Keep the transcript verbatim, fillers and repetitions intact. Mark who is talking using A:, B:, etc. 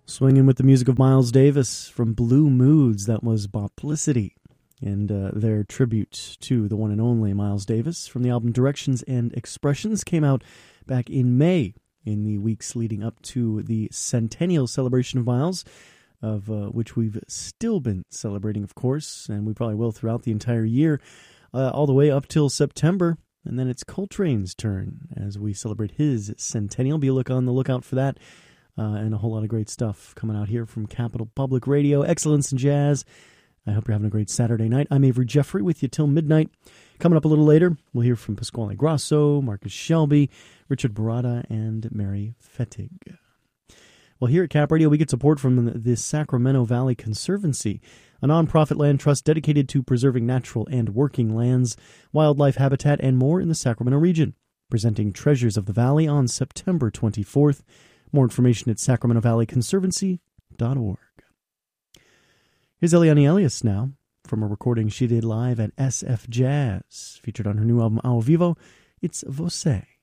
A: Swinging with the music of Miles Davis from Blue Moods, that was Boplicity, and uh, their tribute to the one and only Miles Davis from the album Directions and Expressions came out back in May, in the weeks leading up to the centennial celebration of Miles, of uh, which we've still been celebrating, of course, and we probably will throughout the entire year, uh, all the way up till September. And then it's Coltrane's turn as we celebrate his centennial. Be a look on the lookout for that. Uh, and a whole lot of great stuff coming out here from Capital Public Radio. Excellence in Jazz. I hope you're having a great Saturday night. I'm Avery Jeffrey with you till midnight. Coming up a little later, we'll hear from Pasquale Grasso, Marcus Shelby, Richard Barada, and Mary Fettig. Well, here at Cap Radio, we get support from the Sacramento Valley Conservancy, a nonprofit land trust dedicated to preserving natural and working lands, wildlife habitat, and more in the Sacramento region, presenting Treasures of the Valley on September twenty-fourth. More information at sacramento valley conservancy dot org. Here's Eliane Elias now, from a recording she did live at S F Jazz, featured on her new album Ao Vivo. It's Você.